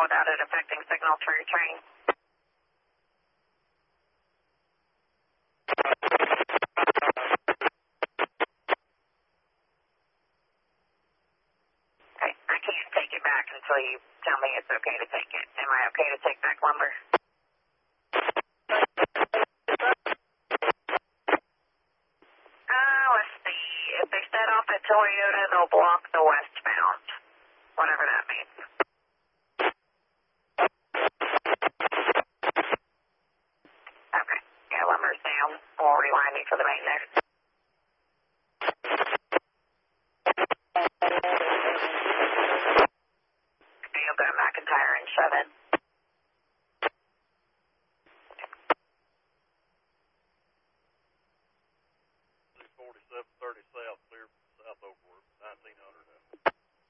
without it affecting signals for your train. Okay, I can't take it back until you tell me it's okay to take it. Am I okay to take back lumber?